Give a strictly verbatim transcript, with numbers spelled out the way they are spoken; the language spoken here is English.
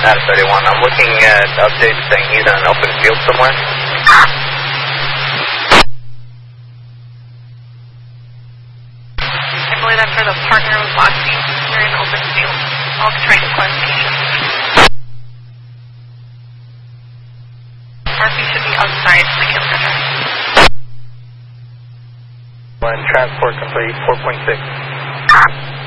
Nevada thirty-one. I'm looking at updates saying he's in an open field somewhere. I believe that's where the partner was watching. They're in open field. I'll try to clarification. Murphy should be outside the center. One transport complete, four point six.